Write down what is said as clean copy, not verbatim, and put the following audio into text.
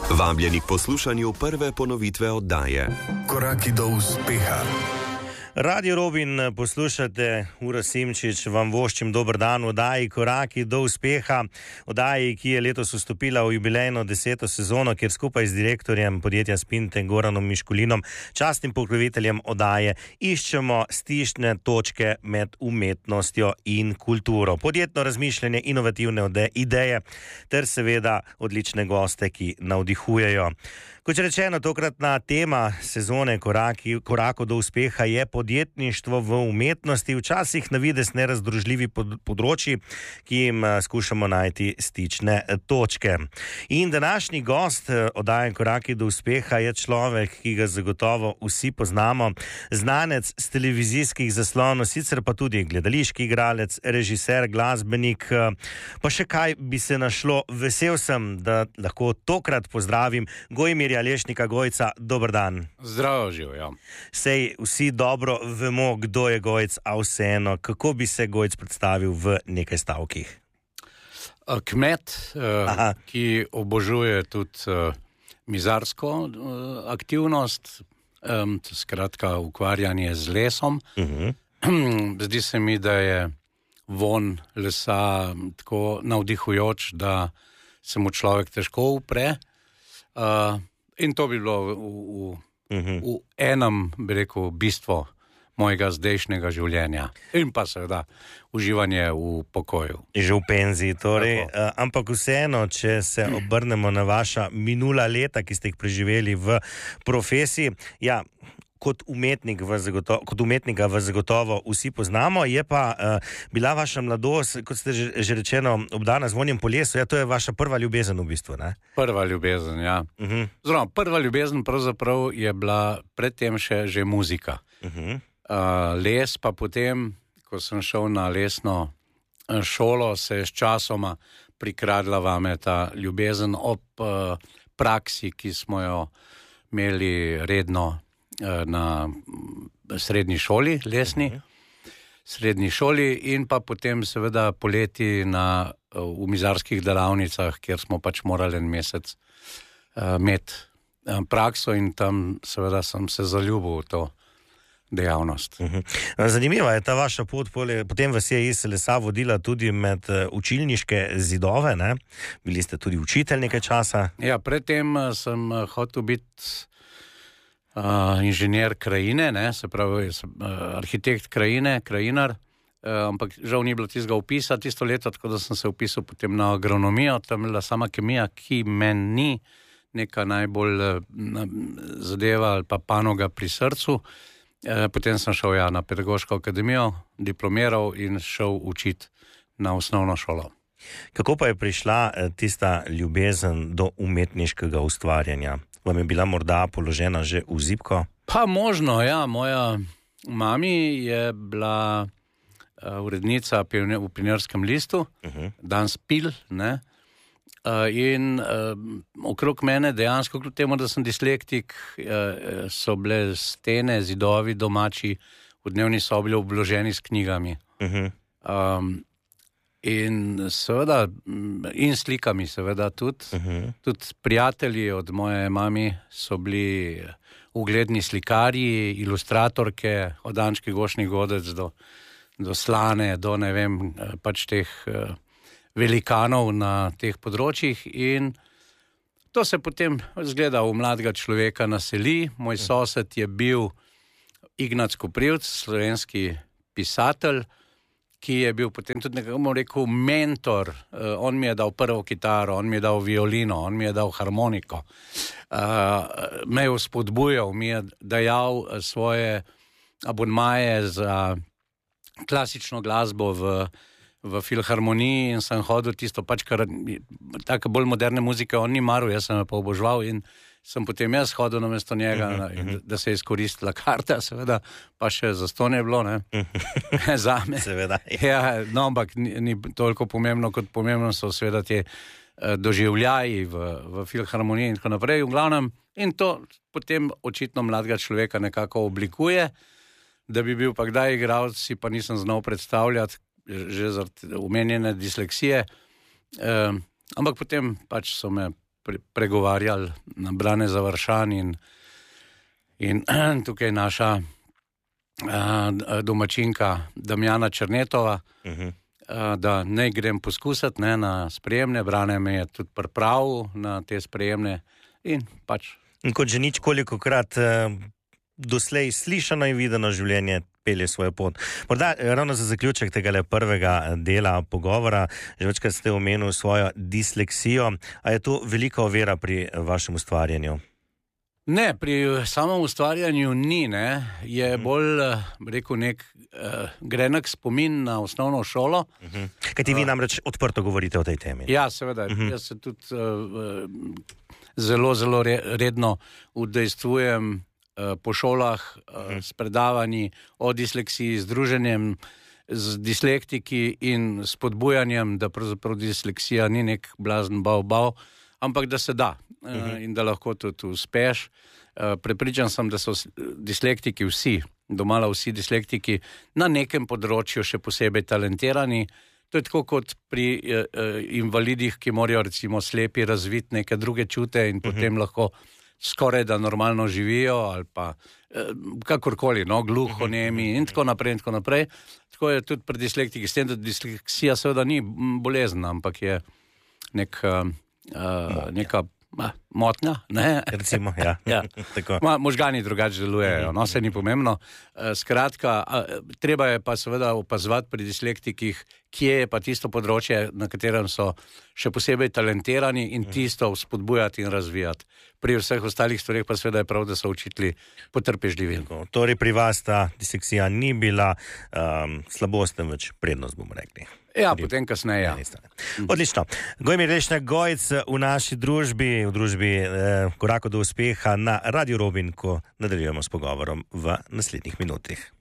Vabljeni k poslušanju prve ponovitve oddaje Koraki do uspeha. Radio Robin poslušate, Ura Simčič vam voščim dober dan v oddaji Koraki do uspeha, oddaji, ki je letos vstopila v jubilejno 10. sezono, kjer skupaj z direktorjem podjetja Spinte Goranom Miškulinom, častnim pokroviteljem oddaje, iščemo stične točke med umetnostjo in kulturo, podjetno razmišljanje, inovativne ideje ter seveda odlične goste, ki navdihujejo. Kot rečeno, tokratna tema sezone Korakov do uspeha je podjetništvo v umetnosti, včasih na videz nerazdružljivi področji, ki jim skušamo najti stične točke. In današnji gost oddaje Koraki do uspeha je človek, ki ga zagotovo vsi poznamo, znanec s televizijskih zaslonov, sicer pa tudi gledališki igralec, režiser, glasbenik, pa še kaj bi se našlo. Vesel sem, da lahko tokrat pozdravim Gojmirja Lešnika. Gojca, dober dan. Zdravo živijo. Sej vsi dobro vemo, kdo je Gojc, a vseeno, kako bi se Gojc predstavil v nekaj stavkih? Kmet, ki obožuje tudi mizarsko aktivnost, skratka ukvarjanje z lesom. Zdi se mi, da je von lesa tako navdihujoč, da se mu človek težko upre. In to bi bilo v enem, bi rekel, bistvo mojega zdajšnjega življenja. In pa seveda uživanje v pokoju. Že v penziji, torej. Ampak vseeno, če se obrnemo na vaša minula leta, ki ste jih preživeli v profesiji, ja, kot umetnika vas zagotovo vsi poznamo, je pa bila vaša mladost, kot ste že rečeno, obdana z vonjem po lesu, ja, to je vaša prva ljubezen v bistvu, ne? Prva ljubezen, ja. Prva ljubezen pravzaprav je bila predtem že muzika. Les pa potem, ko sem šel na lesno šolo, se je s časoma prikradla vame ta ljubezen ob praksi, ki smo jo imeli redno na srednji šoli, lesni srednji šoli, in pa potem seveda poleti v mizarskih delavnicah, kjer smo pač morali en mesec imeti prakso, in tam seveda sem se zaljubil v to dejavnost. Zanimiva je ta vaša pot, potem vas je iz lesa vodila tudi med učilniške zidove, ne? Bili ste tudi učitelj nekaj časa. Ja, predtem sem hotel biti inženir krajine, ne, se pravi arhitekt krajine, krajinar, ampak žal ni bilo tistega upisa tisto leto, tako da sem se upisal potem na agronomijo, tam je bila sama kemija, ki meni ni neka najbolj zadeva ali pa panoga pri srcu. Potem sem šel na pedagoško akademijo, diplomiral in šel učiti na osnovno šolo. Kako pa je prišla tista ljubezen do umetniškega ustvarjanja? Vam je bila morda položena že v zibko? Pa možno, ja. Moja mami je bila urednica v Pionierskem listu, danes Pil, ne. In okrog mene dejansko, kljub temu, da sem dislektik, so bile stene, zidovi domači v dnevni sobi obloženi s knjigami. In seveda, in slikami seveda tudi. Tudi prijatelji od moje mami so bili ugledni slikarji, ilustratorke, od Ančke Gošnik Godec do Slane, do ne vem, pač teh velikanov na teh področjih, in to se potem zgleda v mladega človeka naseli. Moj sosed je bil Ignac Koprivc, slovenski pisatelj, ki je bil potem tudi nekako rekel mentor. On mi je dal prvo kitaro, on mi je dal violino, on mi je dal harmoniko. Me je spodbujal, mi je dajal svoje abonmaje za klasično glasbo v filharmoniji, in sem hodil tisto pač, kar tako bolj moderne muzike on ni maral, jaz sem jo pa obožval, in sem potem jaz hodil namesto njega, da se je izkoristila karta, seveda, pa še zastonj je bilo, ne, zame. Seveda. Ja, no, ampak ni toliko pomembno, kot pomembno so seveda te doživljaji v filharmoniji in tako naprej, v glavnem, in to potem očitno mladega človeka nekako oblikuje. Da bi bil pa kdaj igralec, si pa nisem znal predstavljati, že zaradi omenjene disleksije, ampak potem pač so me pregovarjali na Brane Završan in tukaj naša domačinka Damjana Černetova, da ne grem poskusiti na sprejemne. Brane me je tudi pripravil na te sprejemne in pač. In kot že nič kolikokrat doslej slišano in videno življenje pelje svojo pot. Morda ravno za zaključek tega prvega dela pogovora, že večkrat ste omenili svojo disleksijo, a je to velika ovira pri vašem ustvarjanju? Ne, pri samem ustvarjanju ni, ne. Je bolj, rekel, nek grenek spomin na osnovno šolo. Kaj ti vi namreč odprto govorite o tej temi? Ja, seveda. Jaz se tudi zelo, zelo redno udejstvujem po šolah s predavanji o disleksiji, z druženjem z dislektiki in spodbujanjem, da pravzaprav disleksija ni nek blazen bav, ampak da se da in da lahko tudi uspeš. Prepričan sem, da so dislektiki vsi, domala vsi dislektiki, na nekem področju še posebej talentirani. To je tako kot pri invalidih, ki morajo recimo slepi razviti neke druge čute in potem lahko skoraj da normalno živijo ali pa kakorkoli, gluhonemi in tako naprej in tako naprej. Tako je tudi pri dislektiki, s tem, da disleksija seveda ni bolezen, ampak je neka motnja, ne? Recimo, ja. Ja. Možgani drugače delujejo, se ni pomembno. Skratka, treba je pa seveda opazovati pri dislektikih, kje je pa tisto področje, na katerem so še posebej talentirani in tisto spodbujati in razvijati. Pri vseh ostalih stvareh pa seveda je prav, da so učitelji potrpežljivi. Torej pri vas ta disleksija ni bila slabost, temveč prednost, bomo rekli. Ja, potem kasneje, ja. Odlično. Gojmir Lešnak Gojc v naši družbi, v družbi Korakov do uspeha na Radio Robin, ko nadaljujemo s pogovorom v naslednjih minutah.